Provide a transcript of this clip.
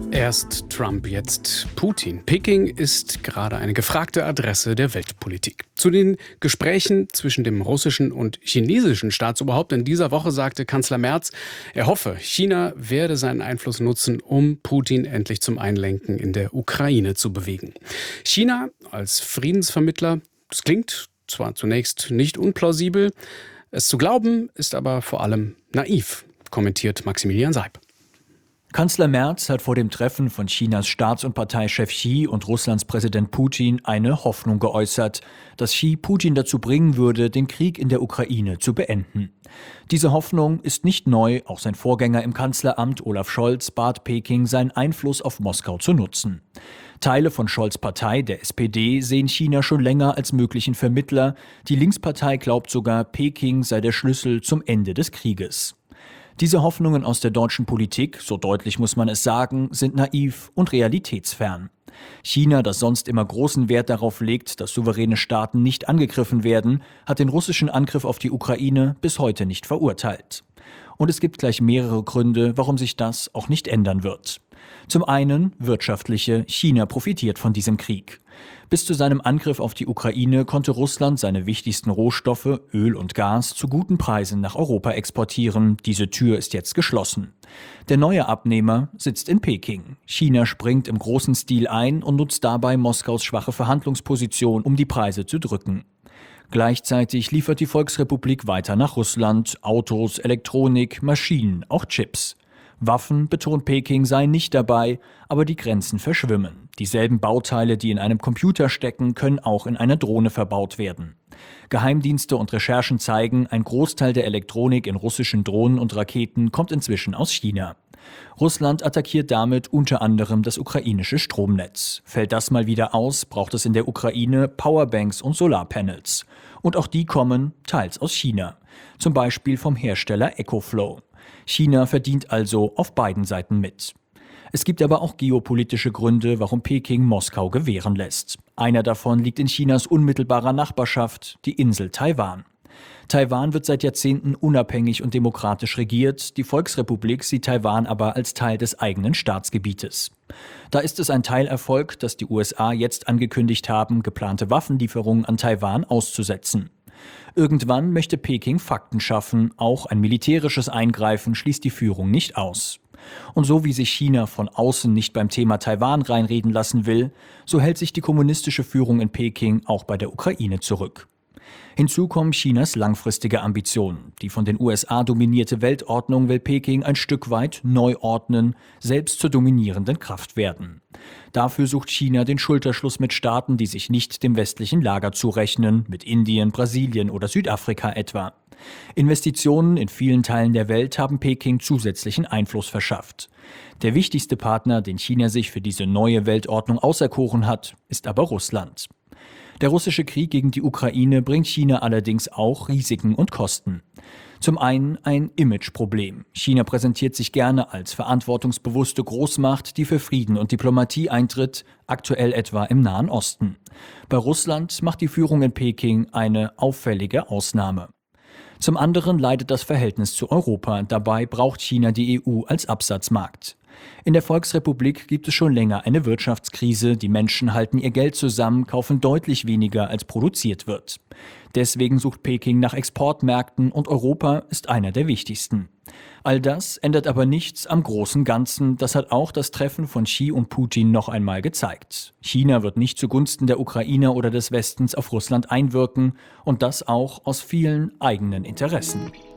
Erst Trump, jetzt Putin. Peking ist gerade eine gefragte Adresse der Weltpolitik. Zu den Gesprächen zwischen dem russischen und chinesischen Staatsoberhaupt in dieser Woche sagte Kanzler Merz, er hoffe, China werde seinen Einfluss nutzen, um Putin endlich zum Einlenken in der Ukraine zu bewegen. China als Friedensvermittler, das klingt zwar zunächst nicht unplausibel, es zu glauben ist aber vor allem naiv, kommentiert Maximilian Seib. Kanzler Merz hat vor dem Treffen von Chinas Staats- und Parteichef Xi und Russlands Präsident Putin eine Hoffnung geäußert, dass Xi Putin dazu bringen würde, den Krieg in der Ukraine zu beenden. Diese Hoffnung ist nicht neu, auch sein Vorgänger im Kanzleramt Olaf Scholz bat Peking, seinen Einfluss auf Moskau zu nutzen. Teile von Scholz' Partei, der SPD, sehen China schon länger als möglichen Vermittler. Die Linkspartei glaubt sogar, Peking sei der Schlüssel zum Ende des Krieges. Diese Hoffnungen aus der deutschen Politik, so deutlich muss man es sagen, sind naiv und realitätsfern. China, das sonst immer großen Wert darauf legt, dass souveräne Staaten nicht angegriffen werden, hat den russischen Angriff auf die Ukraine bis heute nicht verurteilt. Und es gibt gleich mehrere Gründe, warum sich das auch nicht ändern wird. Zum einen wirtschaftliche. China profitiert von diesem Krieg. Bis zu seinem Angriff auf die Ukraine konnte Russland seine wichtigsten Rohstoffe, Öl und Gas, zu guten Preisen nach Europa exportieren. Diese Tür ist jetzt geschlossen. Der neue Abnehmer sitzt in Peking. China springt im großen Stil ein und nutzt dabei Moskaus schwache Verhandlungsposition, um die Preise zu drücken. Gleichzeitig liefert die Volksrepublik weiter nach Russland Autos, Elektronik, Maschinen, auch Chips. Waffen, betont Peking, seien nicht dabei, aber die Grenzen verschwimmen. Dieselben Bauteile, die in einem Computer stecken, können auch in einer Drohne verbaut werden. Geheimdienste und Recherchen zeigen, ein Großteil der Elektronik in russischen Drohnen und Raketen kommt inzwischen aus China. Russland attackiert damit unter anderem das ukrainische Stromnetz. Fällt das mal wieder aus, braucht es in der Ukraine Powerbanks und Solarpanels. Und auch die kommen teils aus China. Zum Beispiel vom Hersteller EcoFlow. China verdient also auf beiden Seiten mit. Es gibt aber auch geopolitische Gründe, warum Peking Moskau gewähren lässt. Einer davon liegt in Chinas unmittelbarer Nachbarschaft, die Insel Taiwan. Taiwan wird seit Jahrzehnten unabhängig und demokratisch regiert. Die Volksrepublik sieht Taiwan aber als Teil des eigenen Staatsgebietes. Da ist es ein Teilerfolg, dass die USA jetzt angekündigt haben, geplante Waffenlieferungen an Taiwan auszusetzen. Irgendwann möchte Peking Fakten schaffen, auch ein militärisches Eingreifen schließt die Führung nicht aus. Und so wie sich China von außen nicht beim Thema Taiwan reinreden lassen will, so hält sich die kommunistische Führung in Peking auch bei der Ukraine zurück. Hinzu kommen Chinas langfristige Ambitionen. Die von den USA dominierte Weltordnung will Peking ein Stück weit neu ordnen, selbst zur dominierenden Kraft werden. Dafür sucht China den Schulterschluss mit Staaten, die sich nicht dem westlichen Lager zurechnen, mit Indien, Brasilien oder Südafrika etwa. Investitionen in vielen Teilen der Welt haben Peking zusätzlichen Einfluss verschafft. Der wichtigste Partner, den China sich für diese neue Weltordnung auserkoren hat, ist aber Russland. Der russische Krieg gegen die Ukraine bringt China allerdings auch Risiken und Kosten. Zum einen ein Imageproblem. China präsentiert sich gerne als verantwortungsbewusste Großmacht, die für Frieden und Diplomatie eintritt, aktuell etwa im Nahen Osten. Bei Russland macht die Führung in Peking eine auffällige Ausnahme. Zum anderen leidet das Verhältnis zu Europa. Dabei braucht China die EU als Absatzmarkt. In der Volksrepublik gibt es schon länger eine Wirtschaftskrise. Die Menschen halten ihr Geld zusammen, kaufen deutlich weniger, als produziert wird. Deswegen sucht Peking nach Exportmärkten und Europa ist einer der wichtigsten. All das ändert aber nichts am großen Ganzen. Das hat auch das Treffen von Xi und Putin noch einmal gezeigt. China wird nicht zugunsten der Ukrainer oder des Westens auf Russland einwirken und das auch aus vielen eigenen Interessen.